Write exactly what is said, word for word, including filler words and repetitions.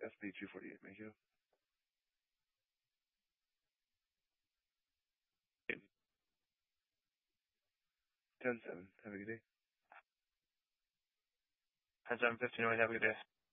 S P two forty-eight. Thank you. ten seven. Have a good day. ten seven fifteen. Have a good day.